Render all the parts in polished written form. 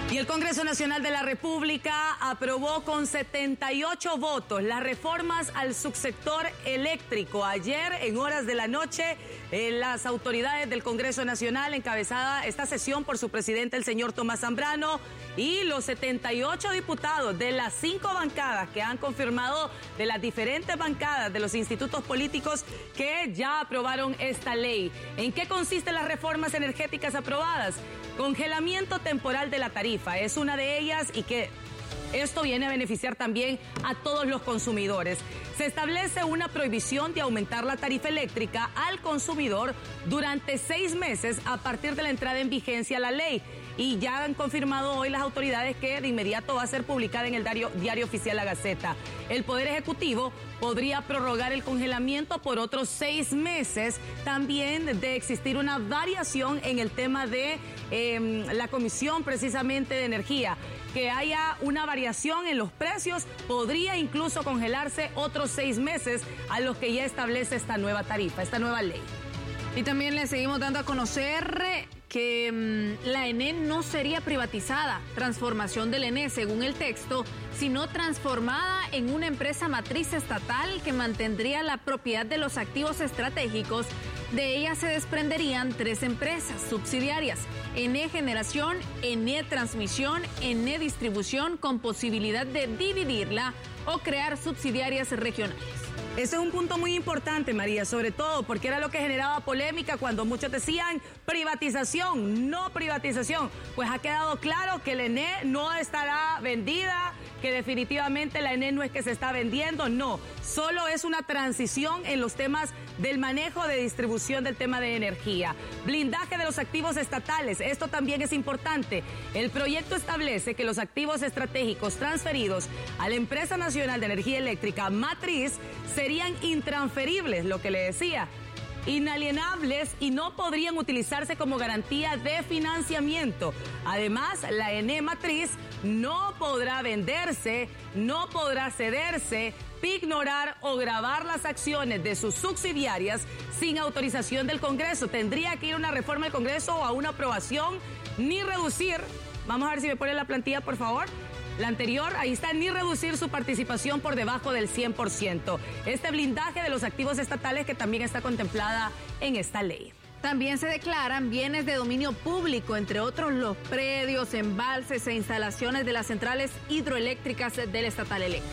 Y el Congreso Nacional de la República aprobó con 78 votos las reformas al subsector eléctrico. Ayer, en horas de la noche, las autoridades del Congreso Nacional, encabezada esta sesión por su presidente, el señor Tomás Zambrano, y los 78 diputados de las 5 bancadas que han confirmado, de las diferentes bancadas de los institutos políticos que ya aprobaron esta ley. ¿En qué consisten las reformas energéticas aprobadas? Congelamiento temporal de la tarifa es una de ellas, y que esto viene a beneficiar también a todos los consumidores. Se establece una prohibición de aumentar la tarifa eléctrica al consumidor durante 6 meses a partir de la entrada en vigencia de la ley. Y ya han confirmado hoy las autoridades que de inmediato va a ser publicada en el diario oficial La Gaceta. El Poder Ejecutivo podría prorrogar el congelamiento por otros 6 meses, también de existir una variación en el tema de la Comisión precisamente de Energía, que haya una variación en los precios, podría incluso congelarse otros 6 meses a los que ya establece esta nueva tarifa, esta nueva ley. Y también le seguimos dando a conocer que la ENE no sería privatizada, transformación del ENE según el texto, sino transformada en una empresa matriz estatal que mantendría la propiedad de los activos estratégicos. De ella se desprenderían 3 empresas subsidiarias: ENE Generación, ENE Transmisión, ENE Distribución, con posibilidad de dividirla o crear subsidiarias regionales. Ese es un punto muy importante, María, sobre todo porque era lo que generaba polémica cuando muchos decían privatización, no privatización. Pues ha quedado claro que la ENE no estará vendida, que definitivamente la ENE no es que se está vendiendo, no. Solo es una transición en los temas del manejo de distribución del tema de energía. Blindaje de los activos estatales, esto también es importante. El proyecto establece que los activos estratégicos transferidos a la Empresa Nacional de Energía Eléctrica Matriz serían intransferibles, lo que le decía, inalienables, y no podrían utilizarse como garantía de financiamiento. Además, la ENE Matriz no podrá venderse, no podrá cederse, ignorar o gravar las acciones de sus subsidiarias sin autorización del Congreso. Tendría que ir a una reforma del Congreso o a una aprobación, ni reducir. Vamos a ver si me pone la plantilla, por favor. La anterior, ahí está, ni reducir su participación por debajo del 100%. Este blindaje de los activos estatales que también está contemplada en esta ley. También se declaran bienes de dominio público, entre otros los predios, embalses e instalaciones de las centrales hidroeléctricas del estatal eléctrica.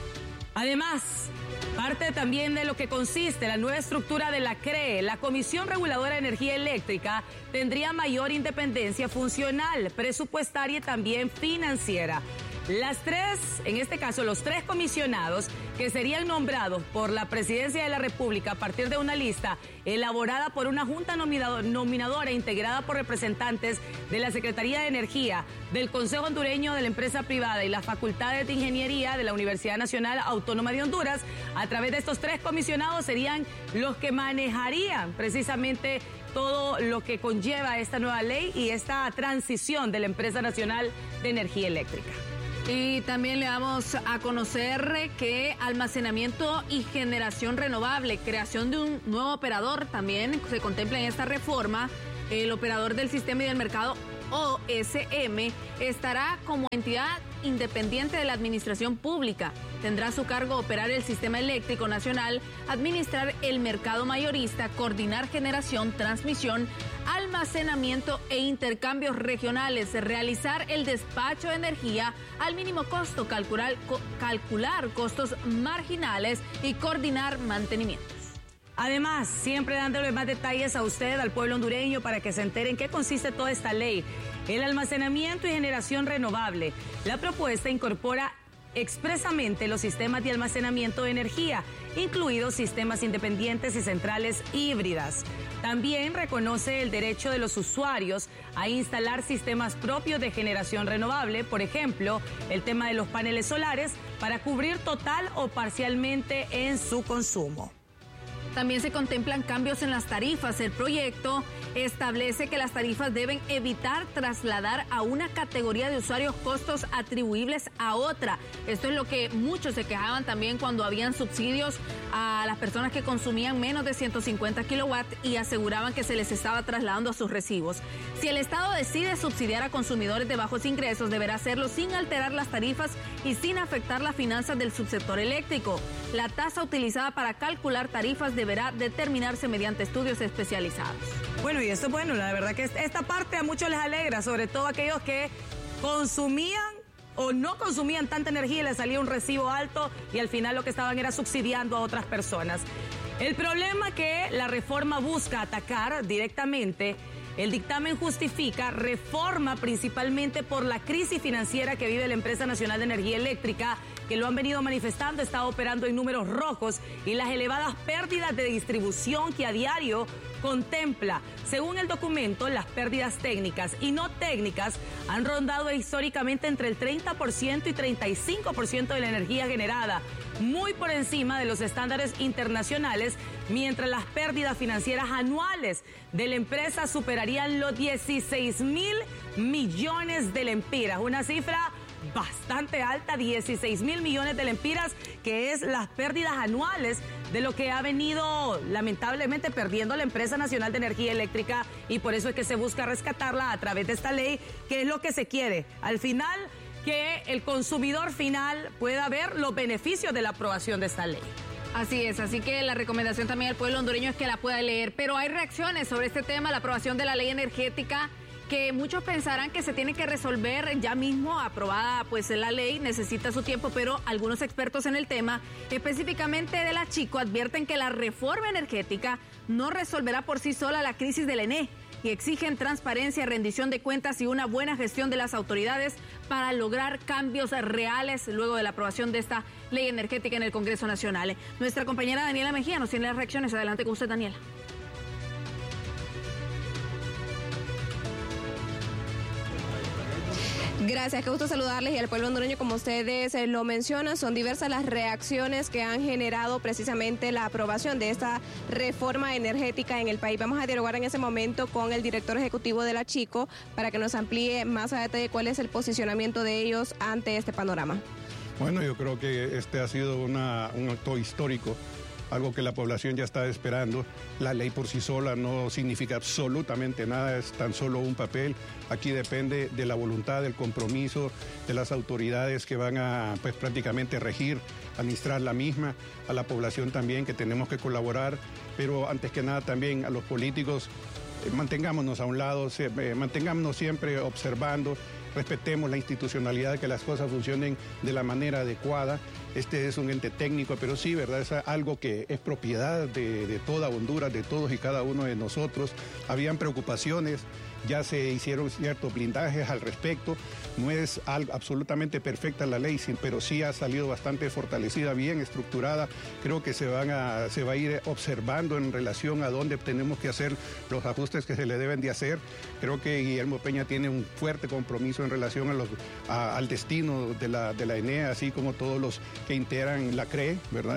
Además, parte también de lo que consiste la nueva estructura de la CRE, la Comisión Reguladora de Energía Eléctrica, tendría mayor independencia funcional, presupuestaria y también financiera. Las 3, en este caso los 3 comisionados que serían nombrados por la Presidencia de la República a partir de una lista elaborada por una junta nominadora integrada por representantes de la Secretaría de Energía, del Consejo Hondureño de la Empresa Privada y las Facultades de Ingeniería de la Universidad Nacional Autónoma de Honduras. A través de estos 3 comisionados serían los que manejarían precisamente todo lo que conlleva esta nueva ley y esta transición de la Empresa Nacional de Energía Eléctrica. Y también le damos a conocer que almacenamiento y generación renovable, creación de un nuevo operador también se contempla en esta reforma. El operador del sistema y del mercado, OSM, estará como entidad independiente de la administración pública. Tendrá a su cargo operar el sistema eléctrico nacional, administrar el mercado mayorista, coordinar generación, transmisión, almacenamiento e intercambios regionales, realizar el despacho de energía al mínimo costo, calcular costos marginales y coordinar mantenimientos. Además, siempre dándole más detalles a usted, al pueblo hondureño, para que se enteren en qué consiste toda esta ley. El almacenamiento y generación renovable. La propuesta incorpora expresamente los sistemas de almacenamiento de energía, incluidos sistemas independientes y centrales híbridas. También reconoce el derecho de los usuarios a instalar sistemas propios de generación renovable, por ejemplo, el tema de los paneles solares, para cubrir total o parcialmente en su consumo. También se contemplan cambios en las tarifas. El proyecto establece que las tarifas deben evitar trasladar a una categoría de usuarios costos atribuibles a otra. Esto es lo que muchos se quejaban también cuando habían subsidios a las personas que consumían menos de 150 kilowatts y aseguraban que se les estaba trasladando a sus recibos. Si el Estado decide subsidiar a consumidores de bajos ingresos, deberá hacerlo sin alterar las tarifas y sin afectar las finanzas del subsector eléctrico. La tasa utilizada para calcular tarifas deberá determinarse mediante estudios especializados. Bueno, y esto es bueno, la verdad que esta parte a muchos les alegra, sobre todo aquellos que consumían o no consumían tanta energía y les salía un recibo alto y al final lo que estaban era subsidiando a otras personas. El problema que la reforma busca atacar directamente, el dictamen justifica reforma principalmente por la crisis financiera que vive la Empresa Nacional de Energía Eléctrica, que lo han venido manifestando, está operando en números rojos, y las elevadas pérdidas de distribución que a diario contempla. Según el documento, las pérdidas técnicas y no técnicas han rondado históricamente entre el 30% y 35% de la energía generada, muy por encima de los estándares internacionales, mientras las pérdidas financieras anuales de la empresa superarían los 16,000 millones de lempiras, una cifra bastante alta, 16,000 millones de lempiras, que es las pérdidas anuales de lo que ha venido lamentablemente perdiendo la Empresa Nacional de Energía Eléctrica, y por eso es que se busca rescatarla a través de esta ley, que es lo que se quiere. Al final, que el consumidor final pueda ver los beneficios de la aprobación de esta ley. Así es, así que la recomendación también al pueblo hondureño es que la pueda leer. Pero hay reacciones sobre este tema, la aprobación de la ley energética, que muchos pensarán que se tiene que resolver ya mismo. Aprobada pues la ley, necesita su tiempo, pero algunos expertos en el tema, específicamente de la Chico, advierten que la reforma energética no resolverá por sí sola la crisis del ENE y exigen transparencia, rendición de cuentas y una buena gestión de las autoridades para lograr cambios reales luego de la aprobación de esta ley energética en el Congreso Nacional. Nuestra compañera Daniela Mejía nos tiene las reacciones. Adelante con usted, Daniela. Gracias, qué gusto saludarles y al pueblo hondureño. Como ustedes lo mencionan, son diversas las reacciones que han generado precisamente la aprobación de esta reforma energética en el país. Vamos a dialogar en ese momento con el director ejecutivo de la Chico para que nos amplíe más a detalle cuál es el posicionamiento de ellos ante este panorama. Bueno, yo creo que este ha sido un acto histórico, algo que la población ya está esperando. La ley por sí sola no significa absolutamente nada, es tan solo un papel. Aquí depende de la voluntad, del compromiso de las autoridades que van a pues, prácticamente regir, administrar la misma, a la población también que tenemos que colaborar, pero antes que nada también a los políticos, mantengámonos a un lado, mantengámonos siempre observando, respetemos la institucionalidad, que las cosas funcionen de la manera adecuada. Este es un ente técnico, pero sí, ¿verdad? Es algo que es propiedad de toda Honduras, de todos y cada uno de nosotros. Habían preocupaciones, ya se hicieron ciertos blindajes al respecto. No es absolutamente perfecta la ley, pero sí ha salido bastante fortalecida, bien estructurada. Creo que se va a ir observando en relación a dónde tenemos que hacer los ajustes que se le deben de hacer. Creo que Guillermo Peña tiene un fuerte compromiso en relación al destino de la ENE, así como todos los que integran la CRE, ¿verdad?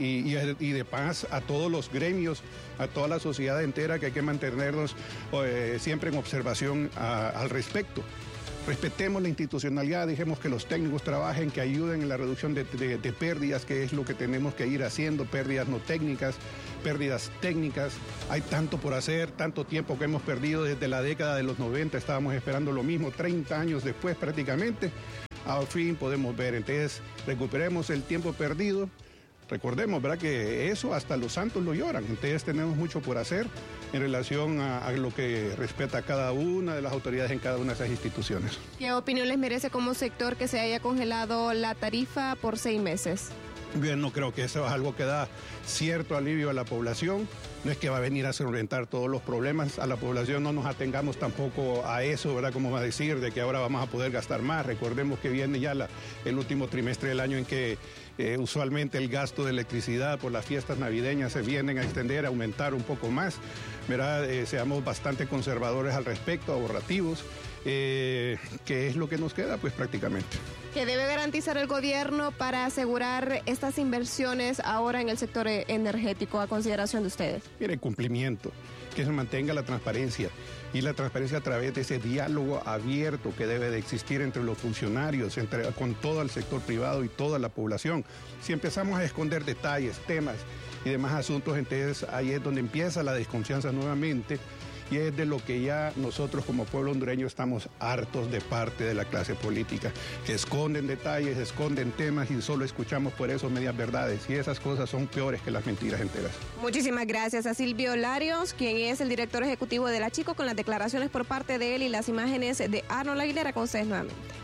Y de paz a todos los gremios, a toda la sociedad entera, que hay que mantenernos siempre en observación al respecto. Respetemos la institucionalidad, dejemos que los técnicos trabajen, que ayuden en la reducción de pérdidas, que es lo que tenemos que ir haciendo, pérdidas no técnicas, pérdidas técnicas. Hay tanto por hacer, tanto tiempo que hemos perdido desde la década de los 90, estábamos esperando lo mismo, 30 años después prácticamente, al fin podemos ver. Entonces, recuperemos el tiempo perdido. Recordemos, ¿verdad?, que eso hasta los santos lo lloran. Entonces tenemos mucho por hacer en relación a lo que respeta a cada una de las autoridades en cada una de esas instituciones. ¿Qué opinión les merece como sector que se haya congelado la tarifa por 6 meses? Bien, no creo que eso es algo que da cierto alivio a la población. No es que va a venir a solventar todos los problemas a la población, no nos atengamos tampoco a eso, ¿verdad? Como va a decir, de que ahora vamos a poder gastar más. Recordemos que viene ya el último trimestre del año en que usualmente el gasto de electricidad por las fiestas navideñas se vienen a extender, a aumentar un poco más, ¿verdad? Seamos bastante conservadores al respecto, ahorrativos. ¿Qué es lo que nos queda? Pues prácticamente. ¿Qué debe garantizar el gobierno para asegurar estas inversiones ahora en el sector energético a consideración de ustedes? Mire, cumplimiento, que se mantenga la transparencia, y la transparencia a través de ese diálogo abierto que debe de existir entre los funcionarios, con todo el sector privado y toda la población. Si empezamos a esconder detalles, temas y demás asuntos, entonces ahí es donde empieza la desconfianza nuevamente, y es de lo que ya nosotros como pueblo hondureño estamos hartos de parte de la clase política, que esconden detalles, esconden temas y solo escuchamos por eso medias verdades, y esas cosas son peores que las mentiras enteras. Muchísimas gracias a Silvio Larios, quien es el director ejecutivo de La Chico, con las declaraciones por parte de él y las imágenes de Arnold Aguilera con ustedes nuevamente.